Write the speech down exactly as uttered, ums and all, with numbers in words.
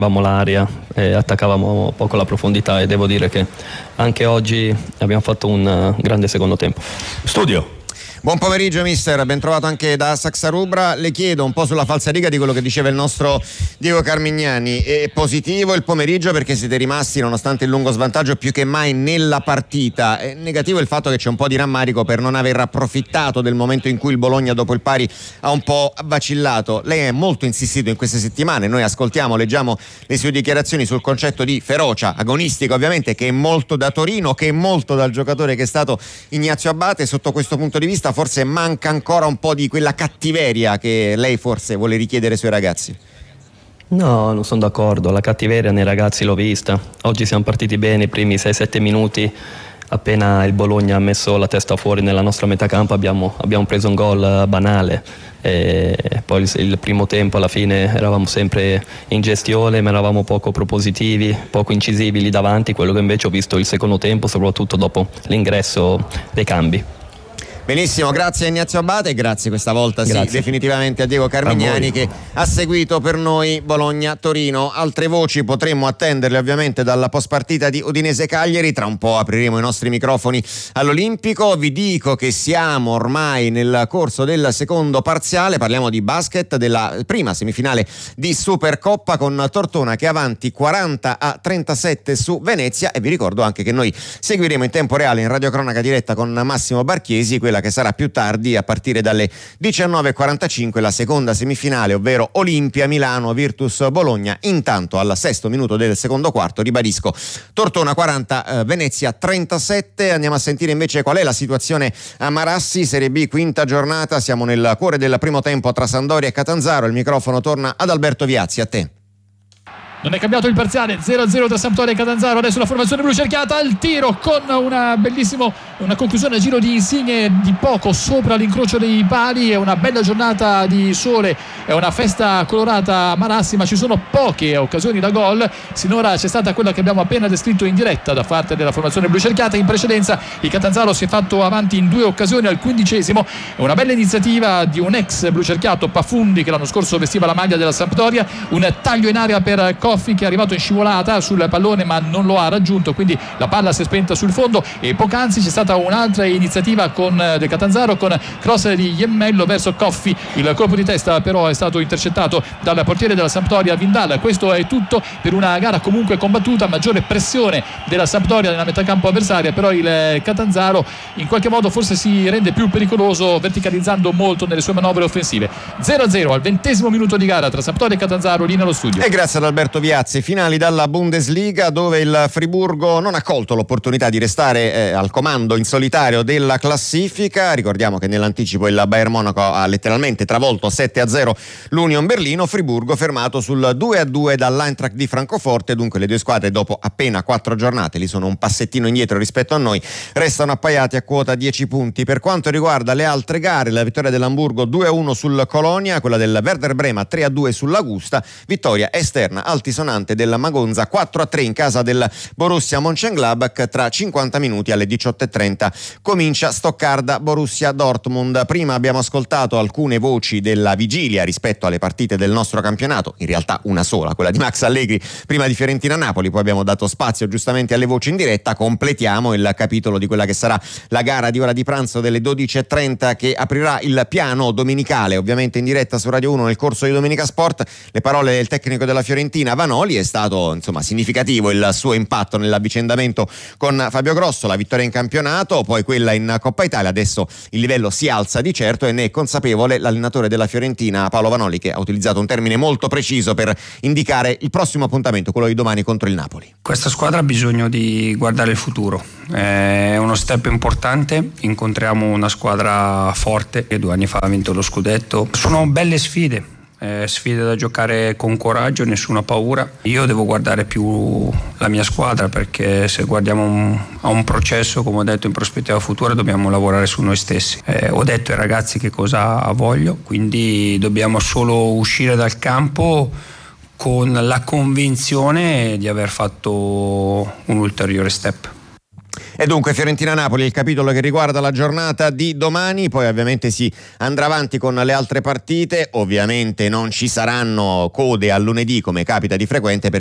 l'aria e attaccavamo poco la profondità, e devo dire che anche oggi abbiamo fatto un grande secondo tempo. Studio. Buon pomeriggio mister, ben trovato anche da Saxarubra. Le chiedo un po' sulla falsariga di quello che diceva il nostro Diego Carmignani. È positivo il pomeriggio perché siete rimasti, nonostante il lungo svantaggio, più che mai nella partita. È negativo il fatto che c'è un po' di rammarico per non aver approfittato del momento in cui il Bologna dopo il pari ha un po' vacillato. Lei è molto insistito in queste settimane, noi ascoltiamo, leggiamo le sue dichiarazioni sul concetto di ferocia agonistica, ovviamente, che è molto da Torino, che è molto dal giocatore che è stato Ignazio Abate. Sotto questo punto di vista forse manca ancora un po' di quella cattiveria che lei forse vuole richiedere ai suoi ragazzi. No, non sono d'accordo, la cattiveria nei ragazzi l'ho vista. Oggi siamo partiti bene i primi sei sette minuti, appena il Bologna ha messo la testa fuori nella nostra metà campo abbiamo, abbiamo preso un gol banale, e poi il, il primo tempo alla fine eravamo sempre in gestione, ma eravamo poco propositivi, poco incisivi lì davanti, quello che invece ho visto il secondo tempo, soprattutto dopo l'ingresso dei cambi. Benissimo, grazie a Ignazio Abate e grazie questa volta sì, definitivamente a Diego Carmignani a che ha seguito per noi Bologna-Torino. Altre voci potremmo attenderle ovviamente dalla post partita di Udinese-Cagliari, tra un po' apriremo i nostri microfoni all'Olimpico. Vi dico che siamo ormai nel corso del secondo parziale, parliamo di basket, della prima semifinale di Supercoppa con Tortona che è avanti quaranta a trentasette su Venezia, e vi ricordo anche che noi seguiremo in tempo reale in radiocronaca diretta con Massimo Barchiesi quella che sarà più tardi a partire dalle diciannove e quarantacinque la seconda semifinale, ovvero Olimpia Milano Virtus Bologna. Intanto al sesto minuto del secondo quarto, ribadisco, Tortona quaranta, eh, Venezia trentasette. Andiamo a sentire invece qual è la situazione a Marassi, Serie B, quinta giornata. Siamo nel cuore del primo tempo tra Sampdoria e Catanzaro. Il microfono torna ad Alberto Viazzi, a te. Non è cambiato il parziale, zero a zero tra Sampdoria e Catanzaro. Adesso la formazione blu cerchiata al tiro con una bellissimo una conclusione a giro di Insigne di poco sopra l'incrocio dei pali. È una bella giornata di sole, è una festa colorata a Marassi, ma ci sono poche occasioni da gol. Sinora c'è stata quella che abbiamo appena descritto in diretta da parte della formazione blu cerchiata. In precedenza il Catanzaro si è fatto avanti in due occasioni al quindicesimo. È una bella iniziativa di un ex blu cerchiato, Pafundi, che l'anno scorso vestiva la maglia della Sampdoria. Un taglio in aria per Coffi, che è arrivato in scivolata sul pallone ma non lo ha raggiunto, quindi la palla si è spenta sul fondo. E poc'anzi c'è stata un'altra iniziativa con del Catanzaro, con cross di Iemmello verso Coffi. Il colpo di testa però è stato intercettato dal portiere della Sampdoria, Vindal. Questo è tutto per una gara comunque combattuta, maggiore pressione della Sampdoria nella metà campo avversaria, però il Catanzaro in qualche modo forse si rende più pericoloso verticalizzando molto nelle sue manovre offensive. zero a zero al ventesimo minuto di gara tra Sampdoria e Catanzaro, lì nello studio. E grazie ad Alberto Viazzi. Finali dalla Bundesliga, dove il Friburgo non ha colto l'opportunità di restare eh, al comando in solitario della classifica. Ricordiamo che nell'anticipo il Bayern Monaco ha letteralmente travolto sette a zero l'Union Berlino. Friburgo fermato sul due a due dall'Eintracht di Francoforte. Dunque le due squadre, dopo appena quattro giornate, li sono un passettino indietro rispetto a noi, restano appaiati a quota dieci punti. Per quanto riguarda le altre gare, la vittoria dell'Hamburgo due a uno sul Colonia, quella del Werder Brema tre a due sull'Augusta, vittoria esterna altisonante della Magonza quattro a tre in casa del Borussia Mönchengladbach. Tra cinquanta minuti alle diciotto e trenta comincia Stoccarda Borussia Dortmund. Prima abbiamo ascoltato alcune voci della vigilia rispetto alle partite del nostro campionato, in realtà una sola, quella di Max Allegri prima di Fiorentina-Napoli, poi abbiamo dato spazio giustamente alle voci in diretta. Completiamo il capitolo di quella che sarà la gara di ora di pranzo delle dodici e trenta, che aprirà il piano domenicale, ovviamente in diretta su Radio uno nel corso di Domenica Sport. Le parole del tecnico della Fiorentina Vanoli. È stato insomma significativo il suo impatto nell'avvicendamento con Fabio Grosso, la vittoria in campionato, poi quella in Coppa Italia. Adesso il livello si alza di certo e ne è consapevole l'allenatore della Fiorentina Paolo Vanoli, che ha utilizzato un termine molto preciso per indicare il prossimo appuntamento, quello di domani contro il Napoli. Questa squadra ha bisogno di guardare il futuro, è uno step importante, incontriamo una squadra forte che due anni fa ha vinto lo scudetto. Sono belle sfide. Eh, sfide da giocare con coraggio, nessuna paura. Io devo guardare più la mia squadra, perché se guardiamo un, a un processo, come ho detto, in prospettiva futura, dobbiamo lavorare su noi stessi. Eh, ho detto ai ragazzi che cosa voglio, quindi dobbiamo solo uscire dal campo con la convinzione di aver fatto un ulteriore step. E dunque Fiorentina-Napoli il capitolo che riguarda la giornata di domani, poi ovviamente si andrà avanti con le altre partite, ovviamente non ci saranno code a lunedì come capita di frequente,